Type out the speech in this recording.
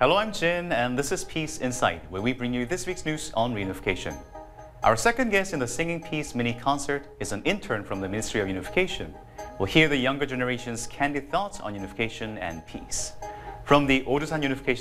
Hello, I'm Jin, and this is Peace Insight, where we bring you this week's news on reunification. Our second guest in the Singing Peace mini concert is an intern from the Ministry of Unification. We'll hear the younger generation's candid thoughts on unification and peace. From the Odusan Unification